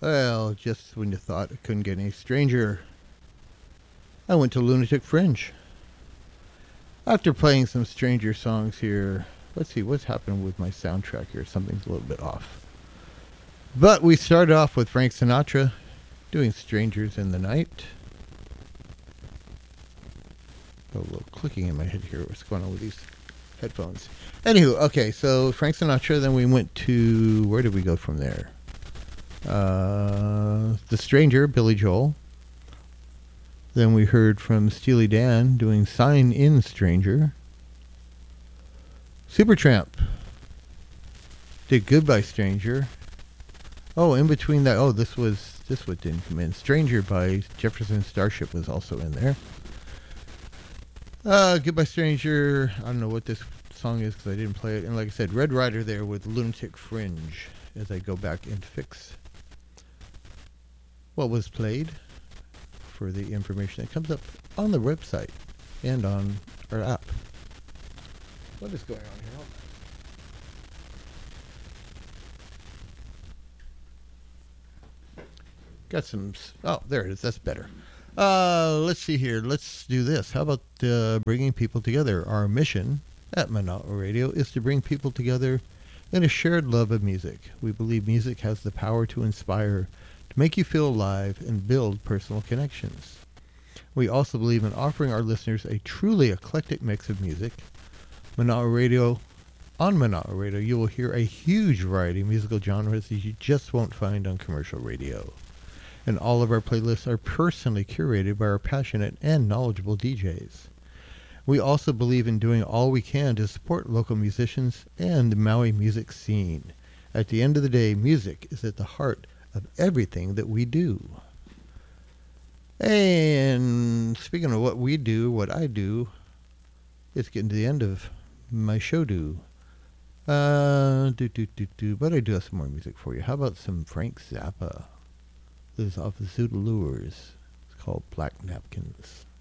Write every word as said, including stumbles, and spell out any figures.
Well, just when you thought it couldn't get any stranger, I went to Lunatic Fringe. After playing some Stranger songs here, let's see what's happening with my soundtrack here. Something's a little bit off. But we started off with Frank Sinatra doing Strangers in the Night. A little clicking in my head here. What's going on with these headphones? Anywho, okay, so Frank Sinatra, then we went to, where did we go from there? Uh, The Stranger, Billy Joel. Then we heard from Steely Dan doing Sign In Stranger. Supertramp did Goodbye Stranger. Oh, in between that, oh, this was, this one didn't come in. Stranger by Jefferson Starship was also in there. Uh, Goodbye Stranger, I don't know what this song is because I didn't play it. And like I said, Red Rider there with Lunatic Fringe as I go back and fix what was played for the information that comes up on the website and on our app. What is going on here? Got some, oh, there it is. That's better. Uh, let's see here. Let's do this. How about uh, bringing people together? Our mission at Monotony Radio is to bring people together in a shared love of music. We believe music has the power to inspire, to make you feel alive, and build personal connections. We also believe in offering our listeners a truly eclectic mix of music. Monotony Radio, on Monotony Radio, you will hear a huge variety of musical genres that you just won't find on commercial radio. And all of our playlists are personally curated by our passionate and knowledgeable D Js. We also believe in doing all we can to support local musicians and the Maui music scene. At the end of the day, music is at the heart of everything that we do. And speaking of what we do, what I do, it's getting to the end of my show do. Uh, do, do, do, do. But I do have some more music for you. How about some Frank Zappa? This is off of Zoodle Lures. It's called Black Napkins.